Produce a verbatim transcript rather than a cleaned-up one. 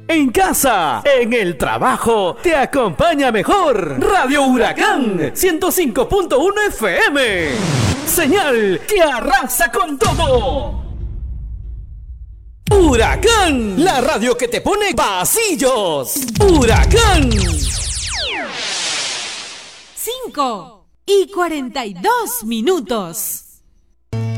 en casa, en el trabajo, te acompaña mejor. Radio Huracán ciento cinco punto uno F M. Señal que arrasa con todo. Huracán, la radio que te pone pasillos. Huracán. cinco y cuarenta y dos minutos.